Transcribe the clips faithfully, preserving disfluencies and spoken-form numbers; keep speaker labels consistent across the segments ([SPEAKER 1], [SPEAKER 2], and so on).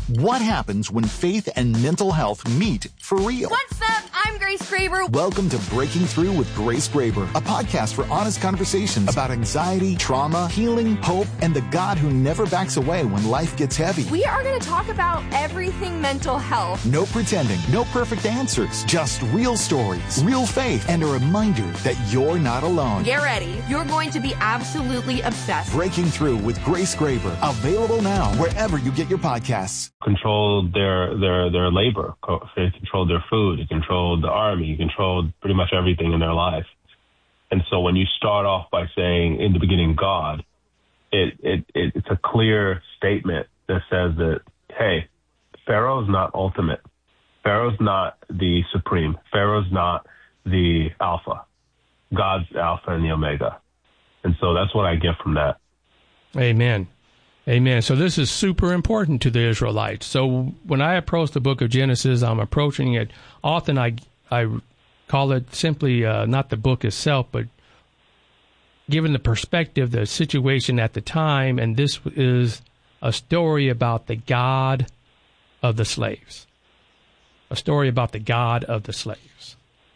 [SPEAKER 1] What happens when faith and mental health meet for real?
[SPEAKER 2] What's up? I'm Grace Graber.
[SPEAKER 1] Welcome to Breaking Through with Grace Graber, a podcast for honest conversations about anxiety, trauma, healing, hope, and the God who never backs away when life gets heavy.
[SPEAKER 2] We are going to talk about everything mental health.
[SPEAKER 1] No pretending, no perfect answers, just real stories, real faith, and a reminder that you're not alone.
[SPEAKER 2] Get ready. You're going to be absolutely obsessed.
[SPEAKER 1] Breaking Through with Grace Graber, available now wherever you get your podcasts.
[SPEAKER 3] Controlled their their their labor. They controlled their food. He controlled the army. He controlled pretty much everything in their life. And so when you start off by saying, in the beginning, God, it, it, it it's a clear statement that says that, hey, Pharaoh's not ultimate. Pharaoh's not the supreme. Pharaoh's not the alpha. God's alpha and the omega. And so that's what I get from that.
[SPEAKER 4] Amen. Amen. So this is super important to the Israelites. So when I approach the book of Genesis, I'm approaching it. Often I, I call it simply uh, not the book itself, but given the perspective, the situation at the time, and this is a story about the God of the slaves. A story about the God of the slaves.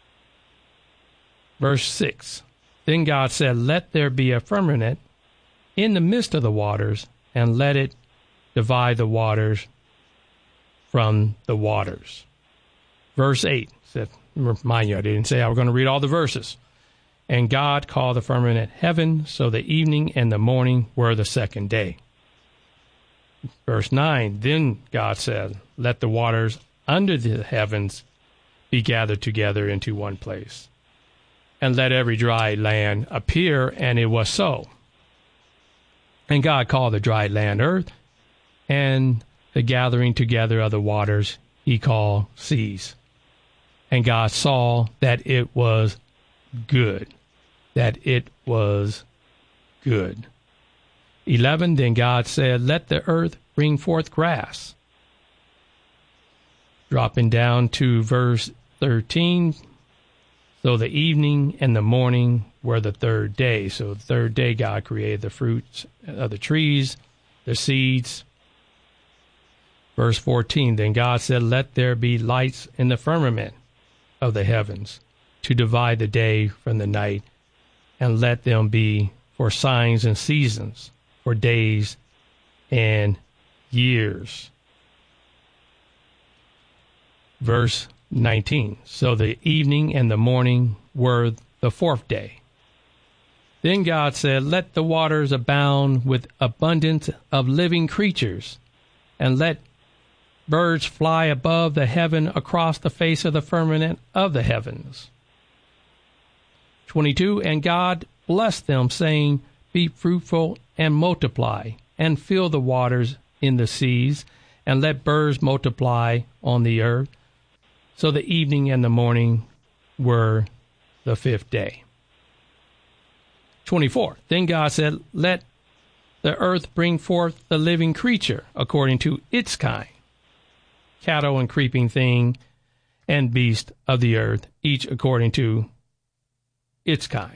[SPEAKER 4] Verse six. Then God said, "Let there be a firmament in the midst of the waters, and let it divide the waters from the waters." Verse eight said, remind you, I didn't say I was going to read all the verses. And God called the firmament heaven, so the evening and the morning were the second day. Verse nine, then God said, "Let the waters under the heavens be gathered together into one place, and let every dry land appear," and it was so. And God called the dry land earth, and the gathering together of the waters he called seas. And God saw that it was good, that it was good. eleven, then God said, "Let the earth bring forth grass." Dropping down to verse thirteen, so the evening and the morning were the third day. So the third day God created the fruits of the trees, the seeds. Verse fourteen, then God said, "Let there be lights in the firmament of the heavens to divide the day from the night, and let them be for signs and seasons, for days and years." Verse nineteen, so the evening and the morning were the fourth day. Then God said, "Let the waters abound with abundance of living creatures, and let birds fly above the heaven across the face of the firmament of the heavens." twenty-two, and God blessed them, saying, "Be fruitful and multiply, and fill the waters in the seas, and let birds multiply on the earth." So the evening and the morning were the fifth day. twenty-four, then God said, "Let the earth bring forth the living creature according to its kind, cattle and creeping thing and beast of the earth, each according to its kind."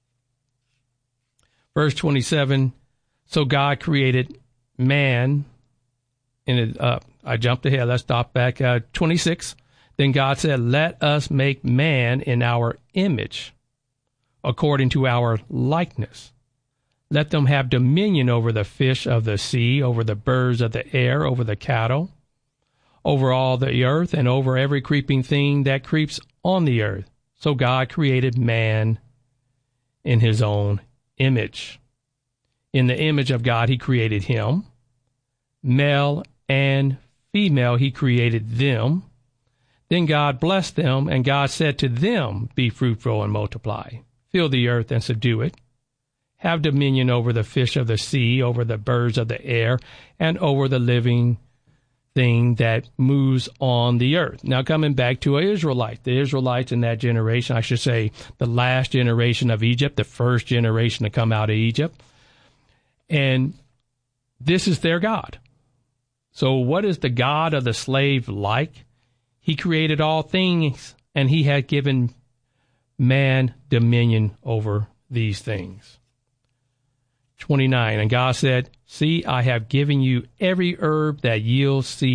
[SPEAKER 4] Verse twenty-seven, so God created man, and it, uh, I jumped ahead, let's stop back, uh, twenty-six. Then God said, "Let us make man in our image, according to our likeness. Let them have dominion over the fish of the sea, over the birds of the air, over the cattle, over all the earth, and over every creeping thing that creeps on the earth." So God created man in his own image. In the image of God he created him. Male and female he created them. Then God blessed them, and God said to them, "Be fruitful and multiply. Fill the earth and subdue it. Have dominion over the fish of the sea, over the birds of the air, and over the living thing that moves on the earth." Now, coming back to an Israelite, the Israelites in that generation, I should say the last generation of Egypt, the first generation to come out of Egypt. And this is their God. So what is the God of the slave like? He created all things, and he had given man dominion over these things. twenty-nine, and God said, "See, I have given you every herb that yields seed